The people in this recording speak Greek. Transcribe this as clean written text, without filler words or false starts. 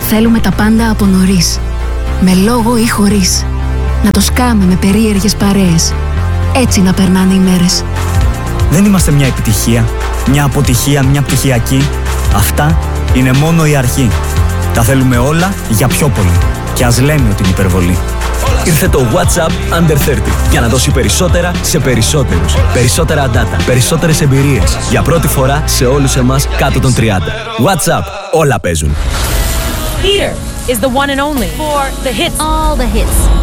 Θέλουμε τα πάντα από νωρίς. Με λόγο ή χωρίς. Να το σκάμε με περίεργες παρέες. Έτσι να περνάνε οι μέρες. Δεν είμαστε μια επιτυχία, μια αποτυχία, μια πτυχιακή. Αυτά είναι μόνο η αρχή. Τα θέλουμε όλα για πιο πολύ. Και ας λέμε ότι είναι υπερβολή. Ήρθε το WhatsApp Under 30 για να δώσει περισσότερα σε περισσότερους. Περισσότερα data, περισσότερες εμπειρίες. Για πρώτη φορά σε όλους εμάς κάτω των 30. WhatsApp, όλα παίζουν. Peter is the one and only for the hits. All the hits.